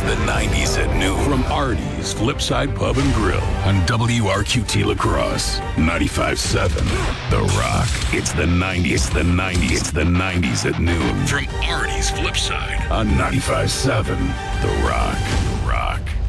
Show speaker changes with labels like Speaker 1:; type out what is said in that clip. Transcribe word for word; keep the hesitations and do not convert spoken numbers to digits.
Speaker 1: the nineties at noon. From Artie's Flipside Pub and Grill on W R Q T La Crosse, ninety-five seven The Rock. It's the nineties, the nineties, it's the nineties at noon. From Artie's Flipside on ninety-five seven The Rock. The Rock.